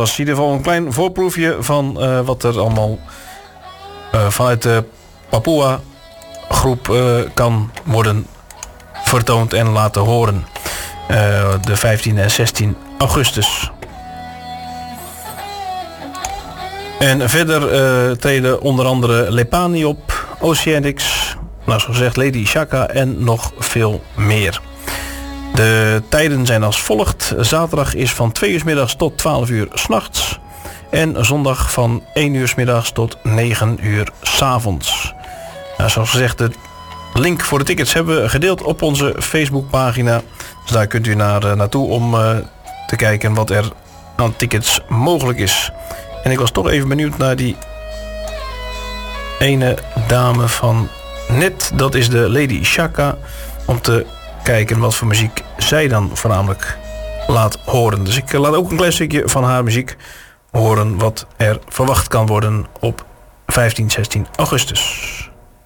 was in ieder geval een klein voorproefje van wat er allemaal vanuit de Papua groep kan worden vertoond en laten horen. De 15 en 16 augustus. En verder treden onder andere Lepani op, Oceanics, nou zoals gezegd Lady Shaka en nog veel meer. De tijden zijn als volgt. Zaterdag is van 2 uur 's middags tot 12 uur 's nachts. En zondag van 1 uur 's middags tot 9 uur 's avonds. Nou, zoals gezegd, de link voor de tickets hebben we gedeeld op onze Facebookpagina. Dus daar kunt u naartoe om te kijken wat er aan tickets mogelijk is. En ik was toch even benieuwd naar die ene dame van net. Dat is de Lady Shaka. Om te kijken wat voor muziek zij dan voornamelijk laat horen. Dus ik laat ook een klein stukje van haar muziek horen wat er verwacht kan worden op 15, 16 augustus.